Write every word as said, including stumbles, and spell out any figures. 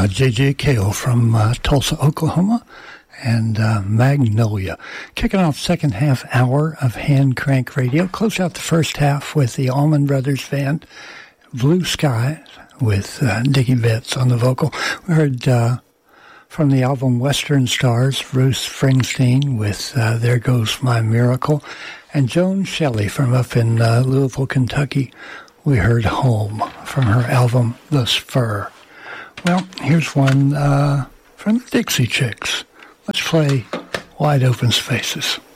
uh, J J Cale from uh, Tulsa, Oklahoma, and uh, Magnolia. Kicking off second half hour of Hand Crank Radio. Close out the first half with the Allman Brothers Band, Blue Sky, with uh, Dickie Betts on the vocal. We heard uh, from the album Western Stars, Bruce Springsteen with uh, There Goes My Miracle, and Joan Shelley from up in uh, Louisville, Kentucky. We heard Home from her album The Spur. Well, here's one uh, from the Dixie Chicks. Let's play Wide Open Spaces.